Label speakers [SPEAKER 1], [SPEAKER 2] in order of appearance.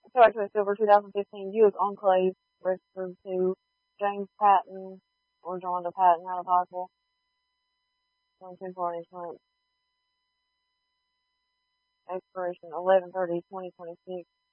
[SPEAKER 1] Toyota Silver 2015 Buick Enclave registered to James Patton or Jonda Patton out of Pikeville. 2024 insurance. Expiration 11/30/2026.